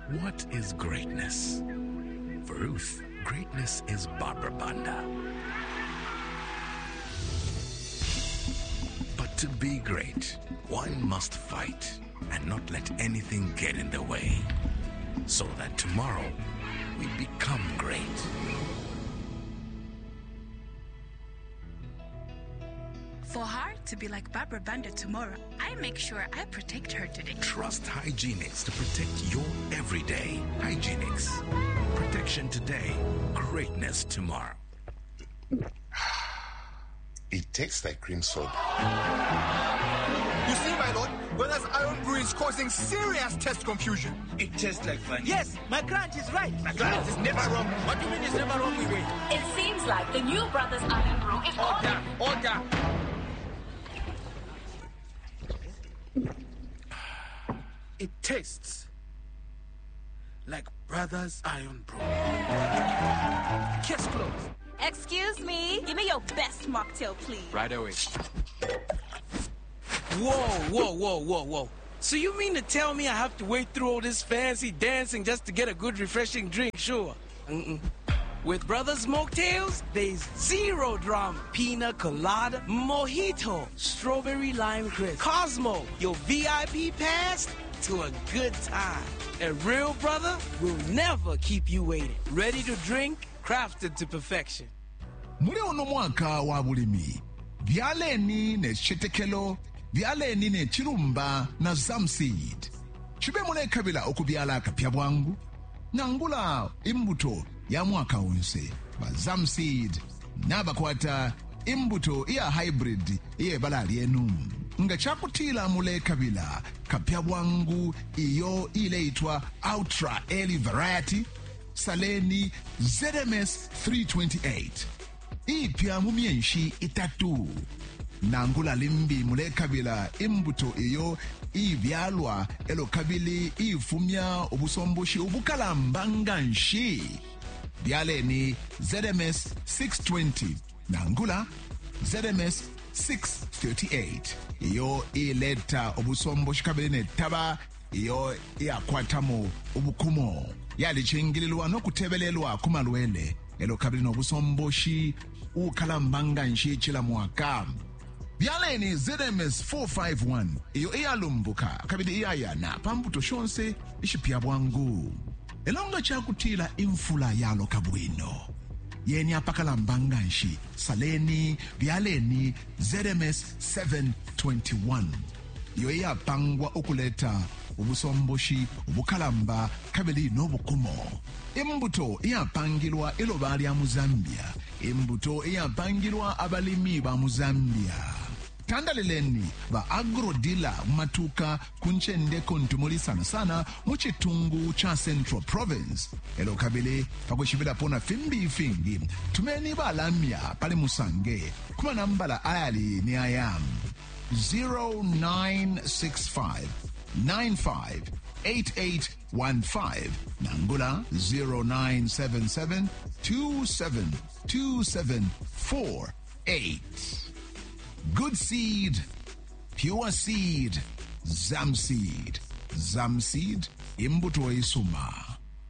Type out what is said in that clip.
What is greatness? For Ruth, greatness is Barbara Banda. But to be great, one must fight and not let anything get in the way, so that tomorrow we become great. For her to be like Barbara Banda tomorrow, I make sure I protect her today. Trust Hygienix to protect your everyday. Hygienix. Protection today, greatness tomorrow. It tastes like cream soda. You see, my lord, Brothers Iron Brew is causing serious test confusion. It tastes like vanilla. Yes, my client is right. My client is never wrong. What do you mean it's never wrong, Wee? It seems like the new Brothers Iron Brew is Order. It tastes like Brothers Iron Brew. Case closed. Excuse me, give me your best mocktail, please. Right away. Whoa. So you mean to tell me I have to wait through all this fancy dancing just to get a good refreshing drink? Sure. With Brothers Mocktails, there's zero drama. Pina colada, mojito, strawberry lime crisp, Cosmo, your VIP pass to a good time. A real brother will never keep you waiting. Ready to drink, crafted to perfection. Muli uno mwaka wa bulimi. Byaleni ne chitekelo, byaleni ne chirumba na zamseed. Chibe mule kabila okubyala akapya bwangu. Nangula imbuto ya mwaka wonse. Ba zamseed nabakwata imbuto ya hybrid iye balali enu. Nga chakutila mule kabila kapya bwangu iyo ile itwa Ultra Early Variety. Saleni ZMS 328. Ipya mumienshi itatu. Nangula limbi mule kabila imbuto iyo ivyalwa elo kabili ifumya obusomboshi obukalambanga nshi. Byaleni ZMS 620. Nangula ZMS 638. Iyo ileta obusomboshi kabili netaba iyo iyakwatamo obukumo. Yalichingililwa nokutebelelwa kumalwele elo kabili nobusomboshi ukalambanga nshi chila mwaka. Byaleni ZMS 451 iyo iyalumbuka kabili iyayana pambuto shonse ishipya bwangu. Elonga chakutila infula yalo kabwino. Yeni apakalambanga nshi saleni byaleni ZMS 721. Iyo iyapangwa okuleta obusomboshi obukalamba kabili n'obukumo. Imbuto iyapangilwa iloba lya Muzambia. Imbuto iyapangilwa abalimi ba Muzambia. Tandaleleni ba agrodila matuka kunchendeko ntumuli sana muchitungu cha Central Province. Elo kabili pakushibila pona fingi. Tumeni ba lamya pale musange. Kuma nambala ayali ni ayam 0965 958815 Nangula 0977 272748. Good seed, pure seed, Zamseed. Zamseed, imbuto isuma.